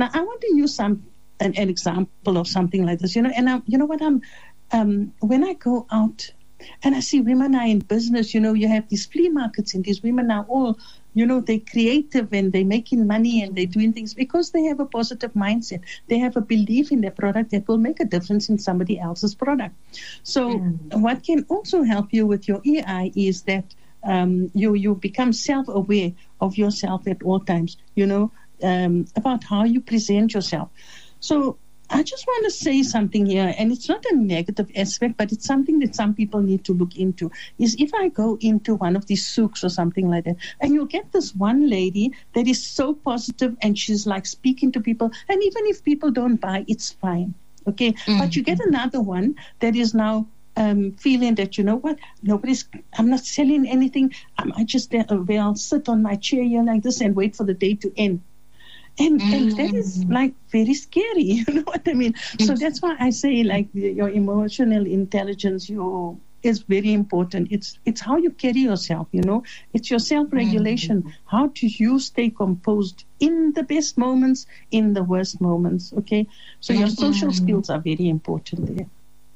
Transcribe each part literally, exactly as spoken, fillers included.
Now, I want to use some an, an example of something like this, you know, and I, you know what, I'm, um, when I go out and I see women are in business, you know, you have these flea markets and these women are all, you know, they're creative and they're making money and they're doing things because they have a positive mindset. They have a belief in their product that will make a difference in somebody else's product. So mm. what can also help you with your E I is that um, you, you become self-aware of yourself at all times, you know, um, about how you present yourself. So I just want to say something here, and it's not a negative aspect, but it's something that some people need to look into, is if I go into one of these souks or something like that, and you'll get this one lady that is so positive, and she's like speaking to people, and even if people don't buy, it's fine, okay? Mm-hmm. But you get another one that is now um, feeling that, you know what, nobody's, I'm not selling anything, I'm, I just, uh, well, I'll sit on my chair here like this and wait for the day to end. And, mm. and that is like very scary, you know what I mean? Mm. So that's why I say like your emotional intelligence your, is very important. It's it's how you carry yourself, you know? It's your self-regulation. Mm. How do you stay composed in the best moments, in the worst moments, okay? So your social mm. skills are very important there.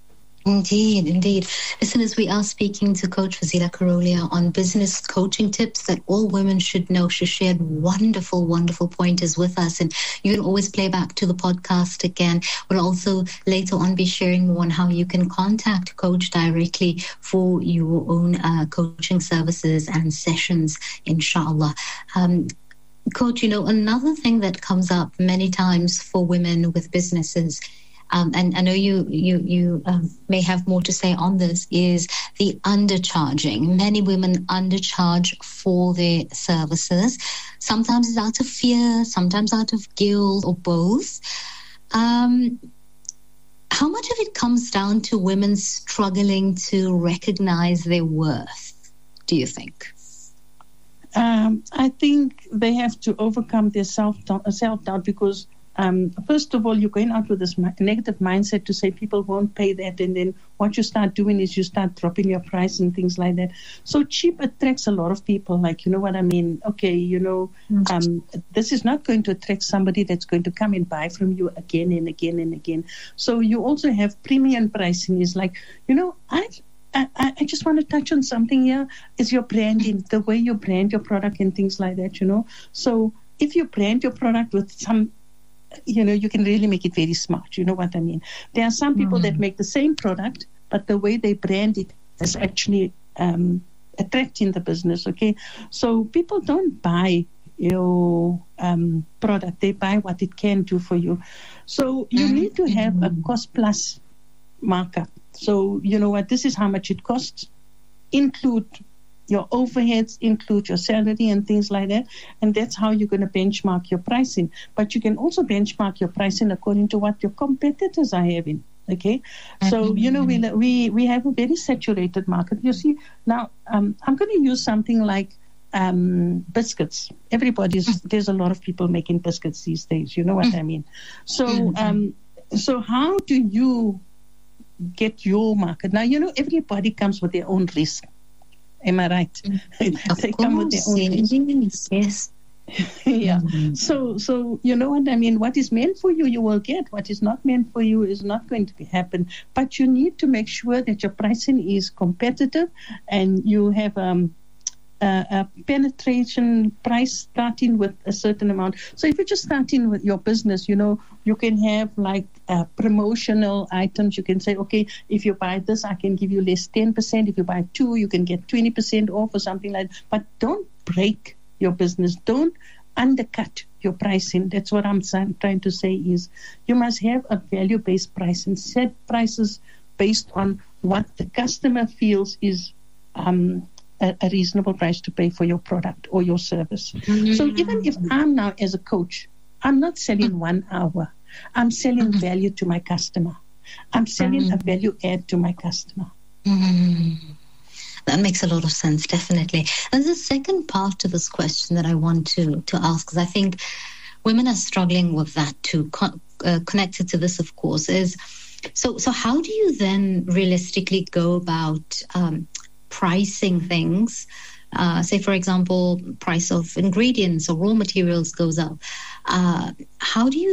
Indeed, indeed. Listeners, we are speaking to Coach Fazila Karolia on business coaching tips that all women should know. She shared wonderful, wonderful pointers with us, and you can always play back to the podcast again. We'll also later on be sharing more on how you can contact Coach directly for your own uh, coaching services and sessions, inshallah. Um, Coach, you know, another thing that comes up many times for women with businesses, Um, and I know you you you um, may have more to say on this, is the undercharging. Many women undercharge for their services. Sometimes it's out of fear, sometimes out of guilt, or both. Um, how much of it comes down to women struggling to recognize their worth, do you think? Um, I think they have to overcome their self-doubt, self-doubt because Um, first of all, you're going out with this negative mindset to say people won't pay that, and then what you start doing is you start dropping your price and things like that. So cheap attracts a lot of people, like, you know what I mean? Okay, you know, um, this is not going to attract somebody that's going to come and buy from you again and again and again. So you also have premium pricing. Is like, you know, I I, I just want to touch on something here, is your branding, the way you brand your product and things like that, you know. So if you brand your product with some, you know, you can really make it very smart. You know what I mean? There are some people mm. that make the same product, but the way they brand it is actually um, attracting the business, okay? So people don't buy your um, product. They buy what it can do for you. So you mm. need to have a cost plus markup. So, you know what, this is how much it costs. Include your overheads, include your salary and things like that. And that's how you're going to benchmark your pricing. But you can also benchmark your pricing according to what your competitors are having. Okay? Mm-hmm. So, you know, we we we have a very saturated market. You see, now um, I'm going to use something like um, biscuits. Everybody's, there's a lot of people making biscuits these days. You know what I mean? So, um, so how do you get your market? Now, you know, everybody comes with their own risk. Am I right? Of they course, come with their own yes. yes. yeah. Mm-hmm. So, so you know what I mean? What is meant for you, you will get. What is not meant for you is not going to be happen. But you need to make sure that your pricing is competitive and you have um, a, a penetration price starting with a certain amount. So if you're just starting with your business, you know, you can have like uh, promotional items. You can say, okay, if you buy this, I can give you less ten percent. If you buy two, you can get twenty percent off or something like that. But don't break your business. Don't undercut your pricing. That's what I'm trying to say is you must have a value-based pricing. Set prices based on what the customer feels is um, a, a reasonable price to pay for your product or your service. Mm-hmm. So even if I'm now as a coach, I'm not selling one hour. I'm selling mm-hmm. value to my customer. I'm selling mm-hmm. a value add to my customer. Mm-hmm. That makes a lot of sense, definitely. And the second part to this question that I want to, to ask, because I think women are struggling with that too, con- uh, connected to this, of course, is so so how do you then realistically go about um, pricing things? Uh, say, for example, price of ingredients or raw materials goes up. Uh, how do you